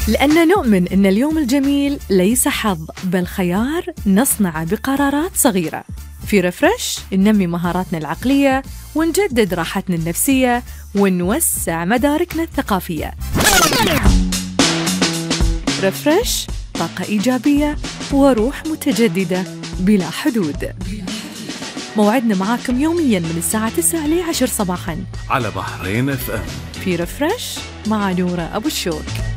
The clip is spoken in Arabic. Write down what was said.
لأننا نؤمن أن اليوم الجميل ليس حظ بل خيار نصنعه بقرارات صغيرة. في ريفرش ننمي مهاراتنا العقلية ونجدد راحتنا النفسية ونوسع مداركنا الثقافية. ريفرش، طاقة إيجابية وروح متجددة بلا حدود. موعدنا معاكم يومياً من الساعة 9 ل 10 صباحاً على بحرين FM في ريفرش مع نورة أبو الشوك.